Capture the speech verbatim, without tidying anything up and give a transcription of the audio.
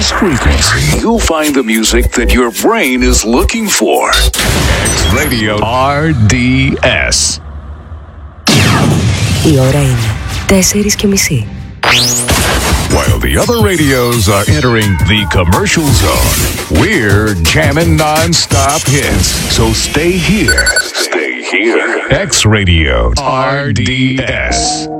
this frequency, you'll find the music that your brain is looking for. X Radio R D S. Η ώρα είναι τέσσερις και μισή. While the other radios are entering the commercial zone, we're jamming non-stop hits. So stay here. Stay here. X Radio R D S.